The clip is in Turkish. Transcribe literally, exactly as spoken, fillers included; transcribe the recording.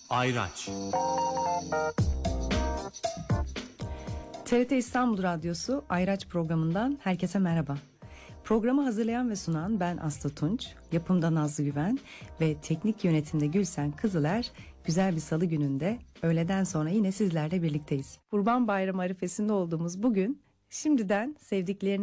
Ayraç. T R T İstanbul Radyosu Ayraç programından herkese merhaba. Programı hazırlayan ve sunan ben Aslı Tunç, yapımda Nazlı Güven ve teknik yönetimde Gülsen Kızıler. Güzel bir salı gününde öğleden sonra yine sizlerle birlikteyiz. Kurban Bayramı arifesinde olduğumuz bugün şimdiden sevdiklerini